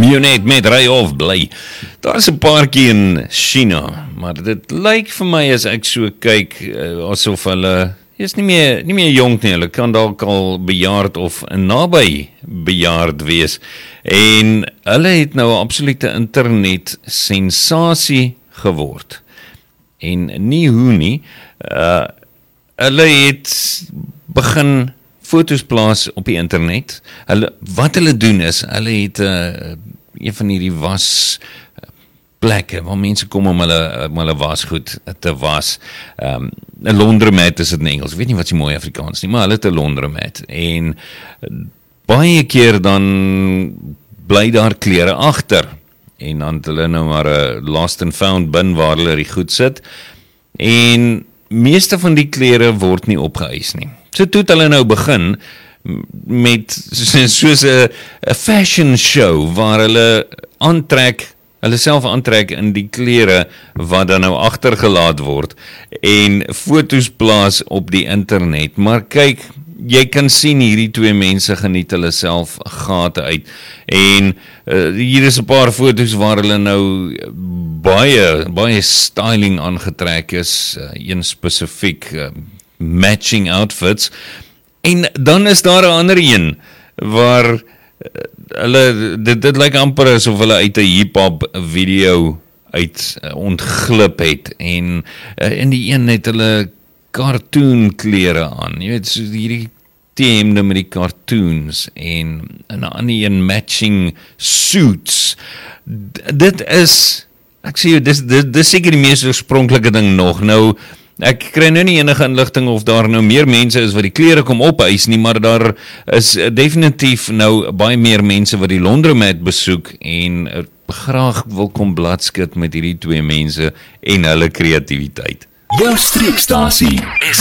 Mionet met ry of bly. Daar is 'n paartjie in China, maar dit lyk vir my as ek so kyk, asof hulle is nie meer jonk nie, hulle kan dalk al bejaard of naby bejaard wees. En hulle het nou 'n absolute internet sensasie geword. En nie hoe nie, hulle het begin foto's plaas op die internet. Wat hulle doen is, hulle het een van hierdie wasplekke waar mense kom om hulle wasgoed te was. 'n laundromat is dit in Engels. Ek weet nie wat is die mooi Afrikaans nie, maar hulle het 'n laundromat. En baie keer dan bly daar klere agter. En dan het hulle nou maar 'n lost and found bin waar hulle die goed sit. En meeste van die klere word nie opgeëis nie. So toe het hulle nou begin met soos 'n fashion show waar hulle self aantrek in die klere wat dan nou agtergelaat word en foto's plaas op die internet. Maar kyk, jy kan sien hierdie twee mense geniet hulle self gate uit. En hier is 'n paar foto's waar hulle nou baie styling aangetrek is, een spesifiek matching outfits. En dan is daar 'n ander een waar hulle dit lyk amper asof hulle uit 'n hip-hop video uit ontglip het. En in die een het hulle cartoon klere aan. Jy weet, so hierdie T-hemde met die cartoons en 'n ander een matching suits. Dit is, ek sê jou, dis seker die mees oorspronklike ding nog. Nou, ek kry nou nie enige inligting of daar nou meer mense is wat die klere kom opeis nie, maar daar is definitief nou baie meer mense wat die laundromat besoek en graag wil kom bladskit met hierdie twee mense en hulle kreatiwiteit. Jou streekstasie